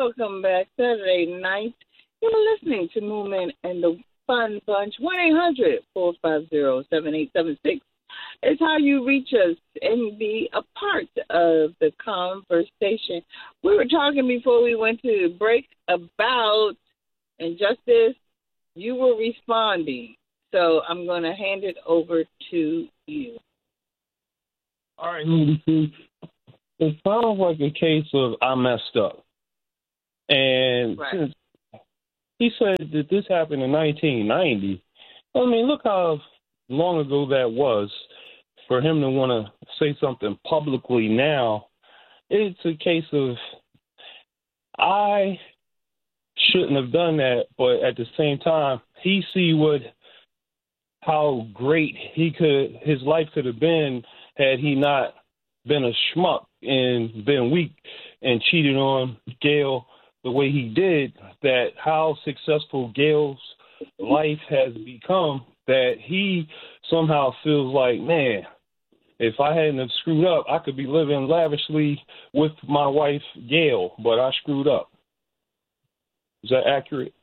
welcome back. Saturday night. You're listening to Movement and the Fun Bunch. 1-800-450-7876 is how you reach us and be a part of the conversation. We were talking before we went to break about injustice. You were responding. So I'm going to hand it over to you. All right, Lucy. It sounds like a case of I messed up. And since he said that this happened in 1990, I mean, look how long ago that was for him to want to say something publicly now. It's a case of I shouldn't have done that, but at the same time, he see how great his life could have been had he not been a schmuck and been weak and cheated on Gail the way he did, that how successful Gail's life has become, that he somehow feels like, man, if I hadn't have screwed up, I could be living lavishly with my wife, Gail, but I screwed up. Is that accurate?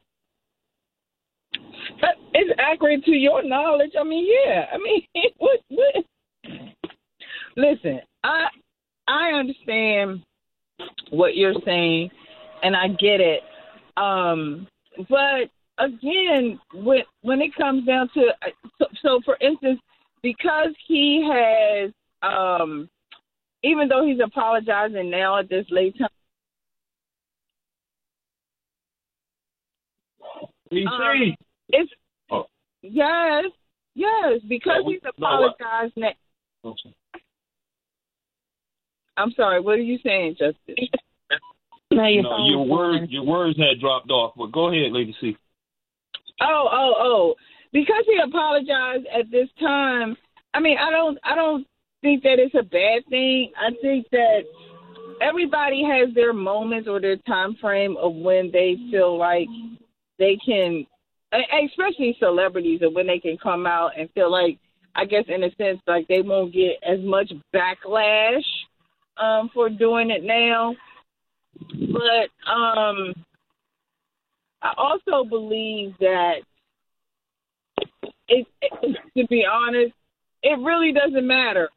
It's accurate to your knowledge. I mean, yeah. I mean, what? Listen, I understand what you're saying, and I get it. But again, when it comes down to so for instance, because he has, even though he's apologizing now at this late time. It's yes, because he's apologized now. Okay. I'm sorry. What are you saying, Justice? No, your words had dropped off. But go ahead, Lady C. Oh. Because he apologized at this time. I mean, I don't think that it's a bad thing. I think that everybody has their moments or their time frame of when they feel like they can, especially celebrities, of when they can come out and feel like, I guess in a sense, like they won't get as much backlash for doing it now. But I also believe that to be honest, it really doesn't matter.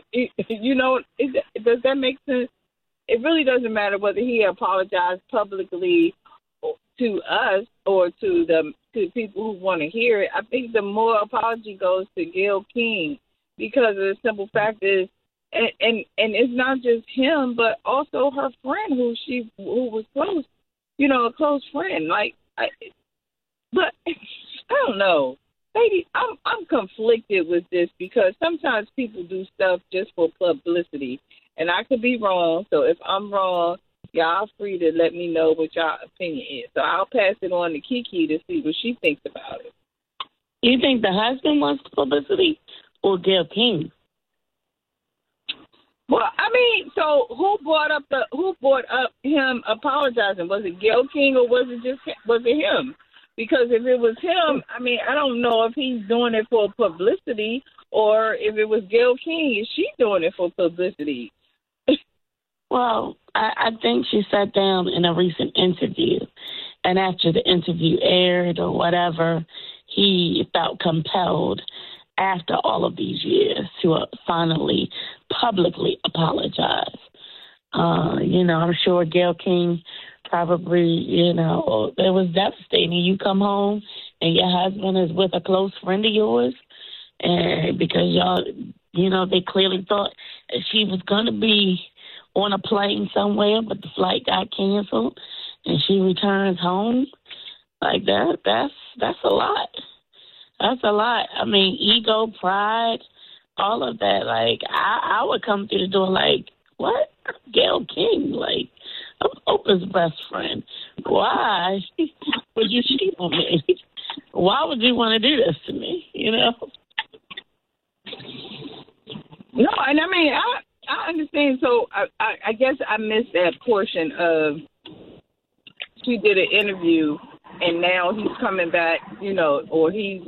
Does that make sense? It really doesn't matter whether he apologized publicly to us or to people who want to hear it. I think the more apology goes to Gayle King, because the simple fact is, and it's not just him, but also her friend who was close, a close friend. But I don't know, lady. I'm conflicted with this because sometimes people do stuff just for publicity, and I could be wrong. So if I'm wrong, y'all free to let me know what y'all opinion is. So I'll pass it on to Kiki to see what she thinks about it. You think the husband wants publicity or Gayle King? Well, I mean, so who brought up him apologizing? Was it Gayle King or was it him? Because if it was him, I mean, I don't know if he's doing it for publicity or if it was Gayle King, is she doing it for publicity? Well, I think she sat down in a recent interview, and after the interview aired or whatever, he felt compelled after all of these years to finally publicly apologize. I'm sure Gayle King probably, it was devastating. You come home and your husband is with a close friend of yours, and because y'all, they clearly thought that she was going to be on a plane somewhere, but the flight got canceled, and she returns home like that. That's a lot. That's a lot. I mean, ego, pride, all of that. Like, I would come through the door like, what? Gayle King, like, I'm Oprah's best friend. Why would you cheat on me? Why would you want to do this to me, No, and I mean, I understand. So I guess I missed that portion of she did an interview and now he's coming back, or he's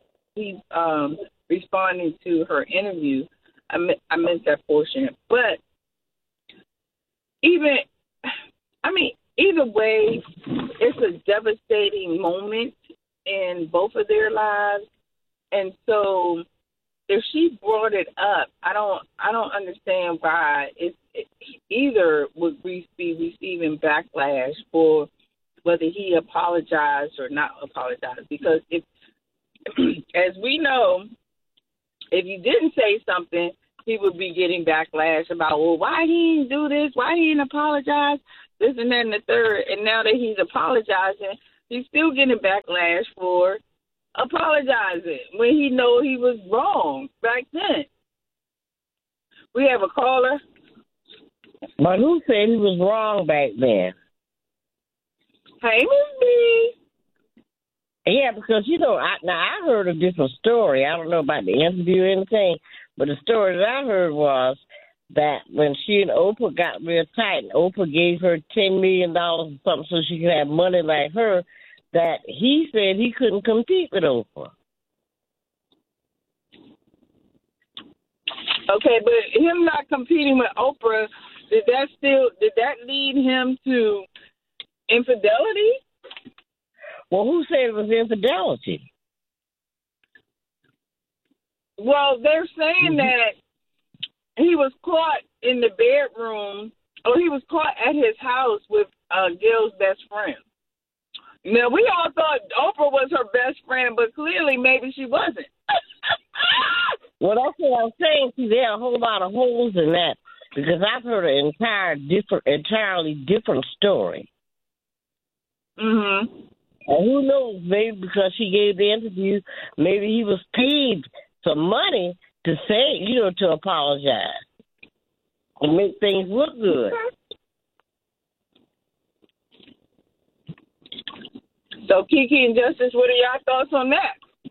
responding to her interview. I missed that portion. But either way, it's a devastating moment in both of their lives. And so if she brought it up, I don't understand why either would be receiving backlash for whether he apologized or not apologized. Because if, as we know, if you didn't say something, he would be getting backlash about, well, why he didn't do this, why he didn't apologize, this and that and the third. And now that he's apologizing, he's still getting backlash for apologizing when he know he was wrong back then. We have a caller. But who said he was wrong back then? Hey, Miss B. Yeah, because, I heard a different story. I don't know about the interview or anything, but the story that I heard was that when she and Oprah got real tight, and Oprah gave her $10 million or something so she could have money like her, that he said he couldn't compete with Oprah. Okay, but him not competing with Oprah, did that lead him to infidelity? Well, who said it was infidelity? Well, they're saying that he was caught in the bedroom, or he was caught at his house with Gail's best friend. Now, we all thought Oprah was her best friend, but clearly maybe she wasn't. Well, that's what I'm saying. See, there are a whole lot of holes in that, because I've heard an entirely different story. Mm-hmm. And who knows, maybe because she gave the interview, maybe he was paid some money to say, to apologize and make things look good. So, Kiki and Justice, what are y'all thoughts on that?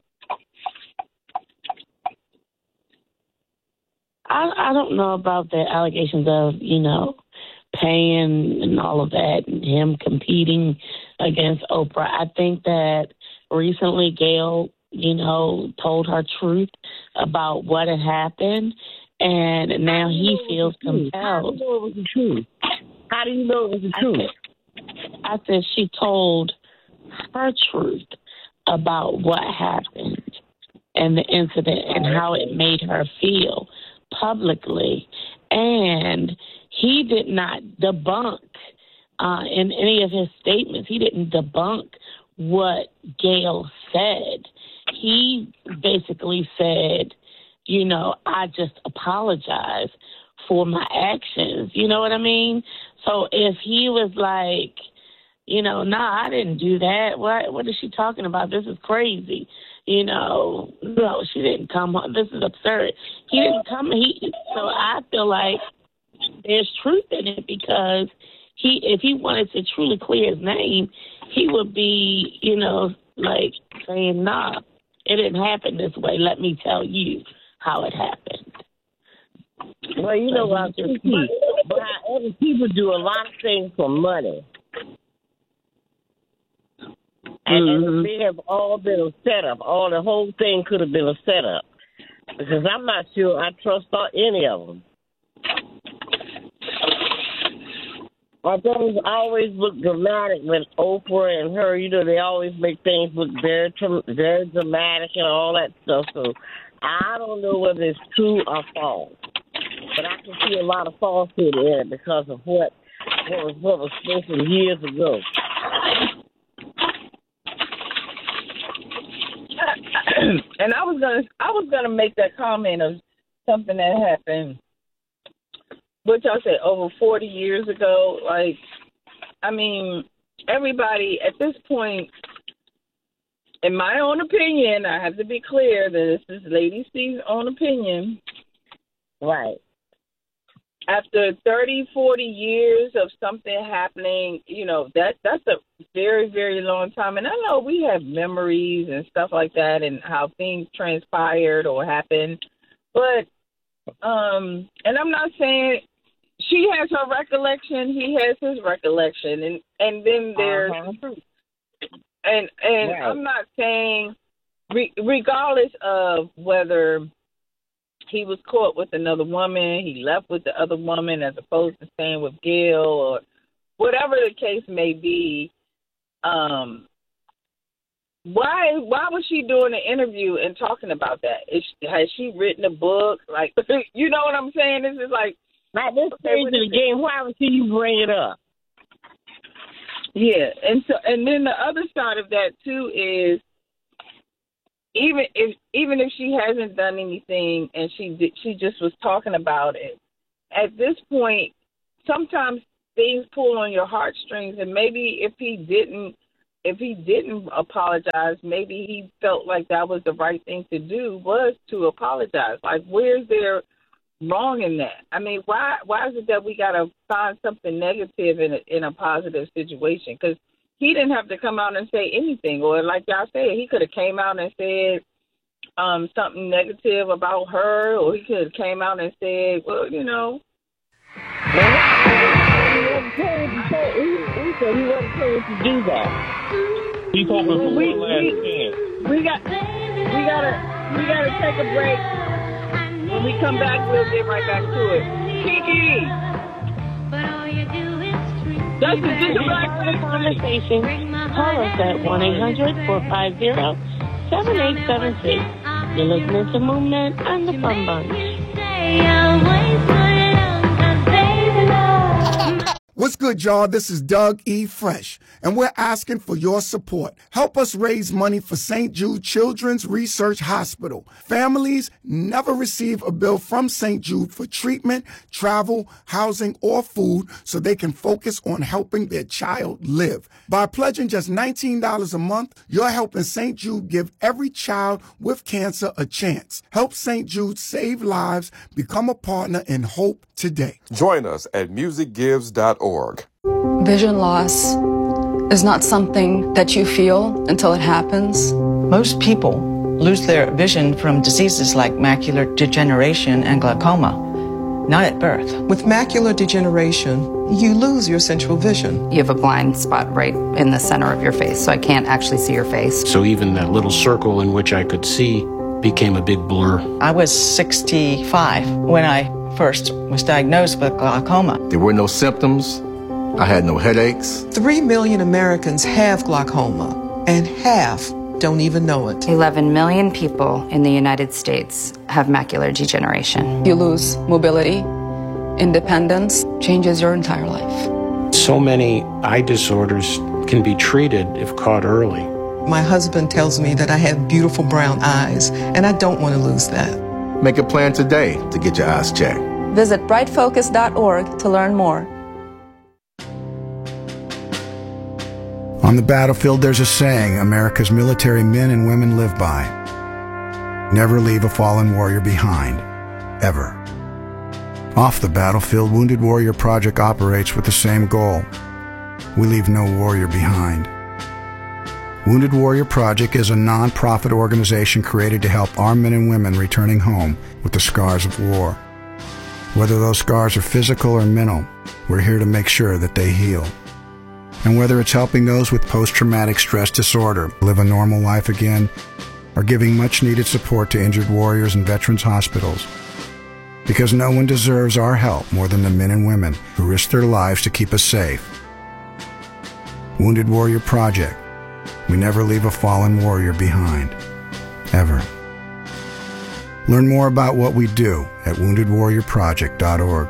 I don't know about the allegations of, paying and all of that, and him competing against Oprah. I think that recently Gail, told her truth about what had happened, and now he feels compelled. How do you know it was the truth? How do you know it was the truth? I said she told her truth about what happened and the incident and how it made her feel publicly. And he did not debunk in any of his statements. He didn't debunk what Gail said. He basically said, I just apologize for my actions. You know what I mean? So if he was like, nah, I didn't do that. What is she talking about? This is crazy. No, she didn't come. This is absurd. He didn't come. So I feel like there's truth in it, because if he wanted to truly clear his name, he would be, like saying, nah, it didn't happen this way. Let me tell you how it happened. Well, what but other people do a lot of things for money. And they have all been a setup. The whole thing could have been a setup. Because I'm not sure I trust any of them. My things always look dramatic with Oprah and her. They always make things look very, very dramatic and all that stuff. So I don't know whether it's true or false. But I can see a lot of falsehood in it because of what was spoken years ago. And I was gonna make that comment of something that happened, what y'all say, over 40 years ago. Like, I mean, everybody at this point, in my own opinion, I have to be clear that this is Lady C's own opinion. Right. After 30, 40 years of something happening, that's a very, very long time. And I know we have memories and stuff like that and how things transpired or happened. But, and I'm not saying she has her recollection, he has his recollection. And then there's truth. And right. I'm not saying, regardless of whether he was caught with another woman, he left with the other woman as opposed to staying with Gail, or whatever the case may be, why was she doing an interview and talking about that? Has she written a book? Like, you know what I'm saying? This is like, at this stage of the game, why would you bring it up? Yeah, and then the other side of that too is, even if she hasn't done anything and she just was talking about it, at this point, sometimes things pull on your heartstrings, and maybe if he didn't apologize, maybe he felt like that was the right thing to do, was to apologize. Like, where's there wrong in that? I mean, why is it that we got to find something negative in a positive situation? Because he didn't have to come out and say anything, or like y'all said, he could have came out and said something negative about her, or he could have came out and said, well, you know. He said he wasn't paid to do that. He's hoping for one last chance. We gotta take a break. When we come back, we'll get right back to it. Kiki! That's the conversation. Call us at 1-800-450-7876. You're listening to Movement and the Fun Bunch. What's good, y'all? This is Doug E. Fresh, and we're asking for your support. Help us raise money for St. Jude Children's Research Hospital. Families never receive a bill from St. Jude for treatment, travel, housing, or food, so they can focus on helping their child live. By pledging just $19 a month, you're helping St. Jude give every child with cancer a chance. Help St. Jude save lives. Become a partner in hope today. Join us at musicgives.org. Vision loss is not something that you feel until it happens. Most people lose their vision from diseases like macular degeneration and glaucoma, not at birth. With macular degeneration, you lose your central vision. You have a blind spot right in the center of your face, so I can't actually see your face. So even that little circle in which I could see became a big blur. I was 65 when I first was diagnosed with glaucoma. There were no symptoms. I had no headaches. 3 million Americans have glaucoma, and half don't even know it. 11 million people in the United States have macular degeneration. You lose mobility, independence, changes your entire life. So many eye disorders can be treated if caught early. My husband tells me that I have beautiful brown eyes, and I don't want to lose that. Make a plan today to get your eyes checked. Visit brightfocus.org to learn more. On the battlefield, there's a saying America's military men and women live by. Never leave a fallen warrior behind, ever. Off the battlefield, Wounded Warrior Project operates with the same goal. We leave no warrior behind. Wounded Warrior Project is a non-profit organization created to help our men and women returning home with the scars of war. Whether those scars are physical or mental, we're here to make sure that they heal. And whether it's helping those with post-traumatic stress disorder live a normal life again, or giving much-needed support to injured warriors in veterans' hospitals. Because no one deserves our help more than the men and women who risk their lives to keep us safe. Wounded Warrior Project. We never leave a fallen warrior behind. Ever. Learn more about what we do at woundedwarriorproject.org.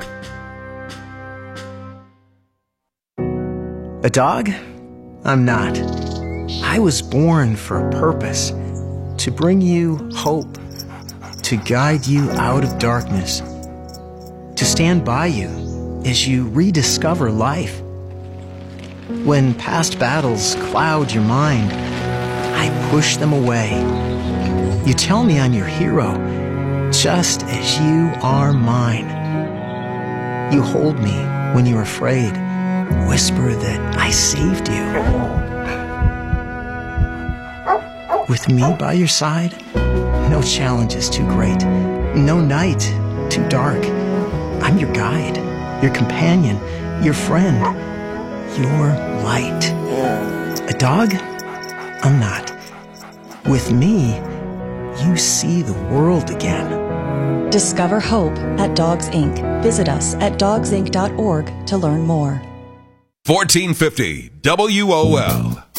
A dog? I'm not. I was born for a purpose. To bring you hope. To guide you out of darkness. To stand by you as you rediscover life. When past battles cloud your mind, I push them away. You tell me I'm your hero, just as you are mine. You hold me when you're afraid, whisper that I saved you. With me by your side, no challenge is too great, no night too dark. I'm your guide, your companion, your friend, your light. A dog? I'm not. With me, you see the world again. Discover hope at Dogs Inc. Visit us at dogsinc.org to learn more. 1450 WOL.